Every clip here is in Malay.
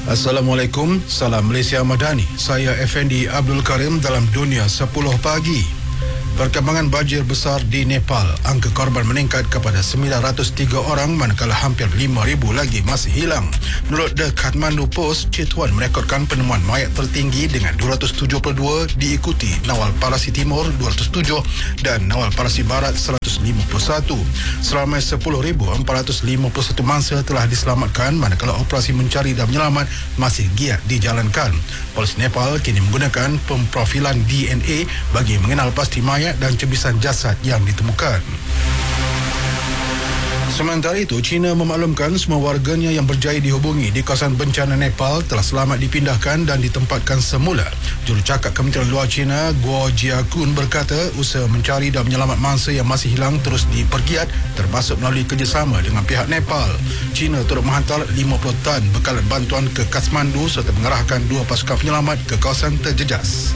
Assalamualaikum, salam Malaysia Madani. Saya Effendi Abdul Karim dalam Dunia 10 Pagi. Perkembangan banjir besar di Nepal. Angka korban meningkat kepada 903 orang manakala hampir 5,000 lagi masih hilang. Menurut The Kathmandu Post, Chitwan merekodkan penemuan mayat tertinggi dengan 272 diikuti Nawal Parasi Timur 207 dan Nawal Parasi Barat 151. Seramai 10,451 mangsa telah diselamatkan manakala operasi mencari dan menyelamat masih giat dijalankan. Polis Nepal kini menggunakan pemprofilan DNA bagi mengenal pasti mayat dan cebisan jasad yang ditemukan. Sementara itu, China memaklumkan semua warganya yang berjaya dihubungi di kawasan bencana Nepal telah selamat dipindahkan dan ditempatkan semula. Jurucakap Kementerian Luar China, Guo Jiakun berkata usaha mencari dan menyelamat mangsa yang masih hilang terus dipergiat termasuk melalui kerjasama dengan pihak Nepal. China turut menghantar 50 tan bekalan bantuan ke Kathmandu serta mengerahkan 2 pasukan penyelamat ke kawasan terjejas.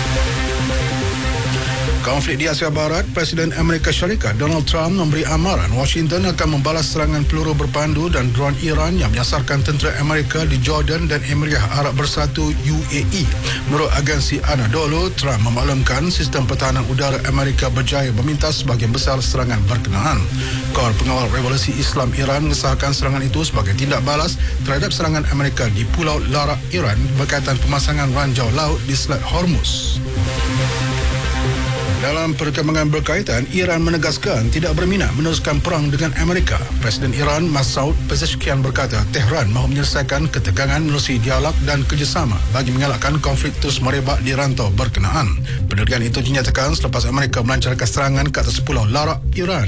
Konflik di Asia Barat, Presiden Amerika Syarikat Donald Trump memberi amaran Washington akan membalas serangan peluru berpandu dan drone Iran yang menyasarkan tentera Amerika di Jordan dan Emirat Arab Bersatu UAE. Menurut agensi Anadolu, Trump memaklumkan sistem pertahanan udara Amerika berjaya memintas sebahagian besar serangan berkenaan. Kor Pengawal Revolusi Islam Iran mengesahkan serangan itu sebagai tindak balas terhadap serangan Amerika di Pulau Larak Iran berkaitan pemasangan ranjau laut di Selat Hormuz. Dalam perkembangan berkaitan, Iran menegaskan tidak berminat meneruskan perang dengan Amerika. Presiden Iran Masoud Pezeshkian berkata Tehran mahu menyelesaikan ketegangan melalui dialog dan kerjasama bagi mengelakkan konflik terus merebak di rantau berkenaan. Pendirian itu dinyatakan selepas Amerika melancarkan serangan ke atas Pulau Larak Iran.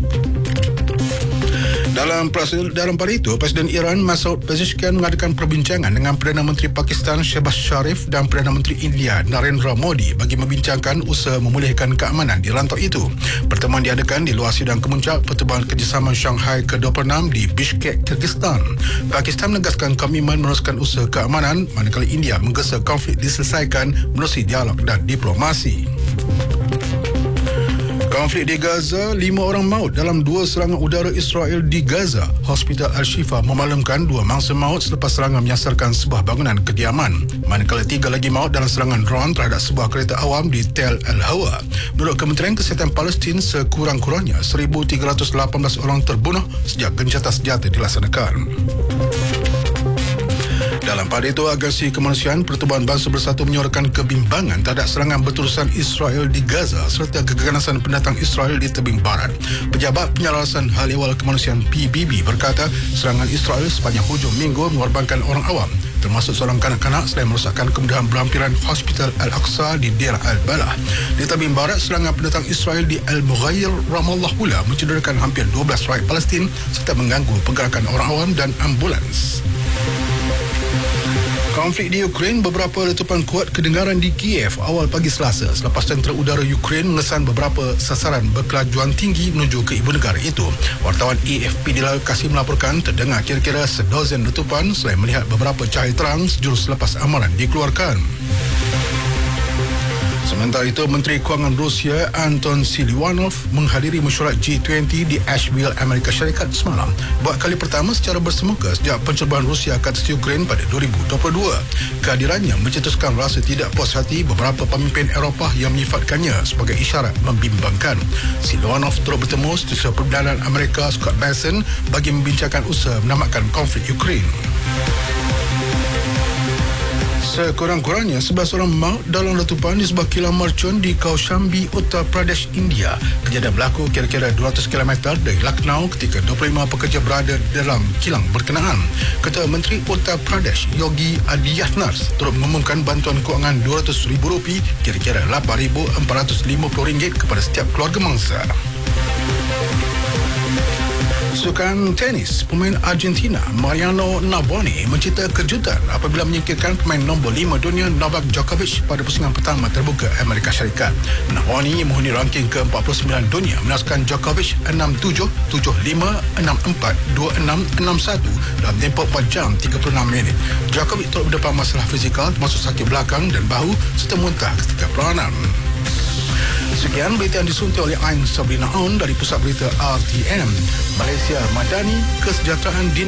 Dalam pada itu, Presiden Iran Masoud Pezeshkian mengadakan perbincangan dengan Perdana Menteri Pakistan Shehbaz Sharif dan Perdana Menteri India Narendra Modi bagi membincangkan usaha memulihkan keamanan di rantau itu. Pertemuan diadakan di luar sidang kemuncak Pertubuhan Kerjasama Shanghai ke-26 di Bishkek, Kyrgyzstan. Pakistan menegaskan komitmen meneruskan usaha keamanan manakala India menggesa konflik diselesaikan melalui dialog dan diplomasi. Konflik di Gaza, 5 orang maut dalam 2 serangan udara Israel di Gaza. Hospital Al-Shifa memaklumkan 2 mangsa maut selepas serangan menyasarkan sebuah bangunan kediaman. Manakala 3 lagi maut dalam serangan drone terhadap sebuah kereta awam di Tel Al-Hawa. Menurut Kementerian Kesihatan Palestin, sekurang-kurangnya 1,318 orang terbunuh sejak gencatan senjata dilaksanakan. Dalam pada itu, Agensi Kemanusiaan Pertubuhan Bangsa Bersatu menyuarakan kebimbangan terhadap serangan berterusan Israel di Gaza serta keganasan pendatang Israel di tebing barat. Pejabat Penyelarasan Hal Ehwal Kemanusiaan PBB berkata serangan Israel sepanjang hujung minggu mengorbankan orang awam, termasuk seorang kanak-kanak selain merosakkan kemudahan berhampiran Hospital Al-Aqsa di Deir Al-Balah. Di tebing barat, serangan pendatang Israel di Al-Mughayyir, Ramallah pula mencederakan hampir 12 rakyat Palestin serta mengganggu pergerakan orang awam dan ambulans. Konflik di Ukraine, beberapa letupan kuat kedengaran di Kiev awal pagi Selasa selepas tentera udara Ukraine mengesan beberapa sasaran berkelajuan tinggi menuju ke ibu negara itu. Wartawan AFP di lokasi melaporkan terdengar kira-kira sedozen letupan selain melihat beberapa cahaya terang sejurus selepas amaran dikeluarkan. Sementara itu, Menteri Kewangan Rusia Anton Silivanov menghadiri mesyuarat G20 di Asheville, Amerika Syarikat semalam. Buat kali pertama secara bersemuka sejak pencerobohan Rusia ke atas Ukraine pada 2022. Kehadirannya mencetuskan rasa tidak puas hati beberapa pemimpin Eropah yang menyifatkannya sebagai isyarat membimbangkan. Silivanov turut bertemu Setiausaha Perdagangan Amerika Scott Bessent bagi membincangkan usaha menamatkan konflik Ukraine. Sekurang-kurangnya 11 orang maut dalam letupan di sebuah kilang mercun di Kaushambi, Uttar Pradesh, India. Kejadian berlaku kira-kira 200 km dari Lucknow ketika 25 pekerja berada dalam kilang berkenaan. Ketua Menteri Uttar Pradesh Yogi Adityanath turut mengumumkan bantuan kewangan RM200,000 kira-kira RM8,450 kepada setiap keluarga mangsa. Sukan tenis, pemain Argentina Mariano Navoni mencipta kejutan apabila menyingkirkan pemain nombor 5 dunia Novak Djokovic pada pusingan pertama terbuka Amerika Syarikat. Navoni menghuni ranking ke-49 dunia menaskan Djokovic 6-7, 7-5, 6-4, 2-6, 6-1 dalam tempoh 4 jam 36 minit. Djokovic turut berdepan masalah fizikal termasuk sakit belakang dan bahu serta muntah ketika peranan. Sekian berita yang disuntik oleh Ain Sabrina On dari Pusat Berita RTM Malaysia Madani, Kesejahteraan di